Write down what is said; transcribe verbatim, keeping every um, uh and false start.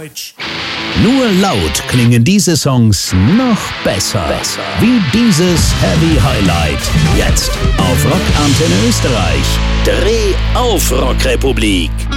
Deutsch. Nur laut klingen diese Songs noch besser. besser. Wie dieses Heavy Highlight. Jetzt auf Rock Antenne Österreich. Dreh auf Rockrepublik.